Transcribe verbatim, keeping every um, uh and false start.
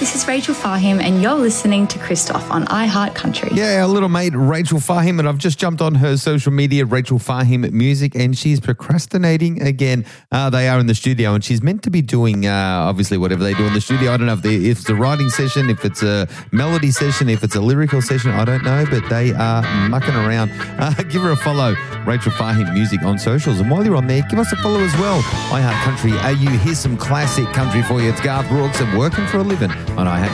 this is Rachel Fahim and you're listening to Christoph on iHeart Country. Yeah, our little mate Rachel Fahim, and I've just jumped on her social media, Rachel Fahim Music, and she's procrastinating again. Uh, they are in the studio, and she's meant to be doing, uh, obviously, whatever they do in the studio. I don't know if, they, if it's a writing session, if it's a melody session, if it's a lyrical session, I don't know, but they are mucking around. Uh, give her a follow, Rachel Fahim Music on socials, and while you're on there, give us a follow as well. iHeart Country A U, here's some classic country for you. It's Garth Brooks and Working for a Living on iHeart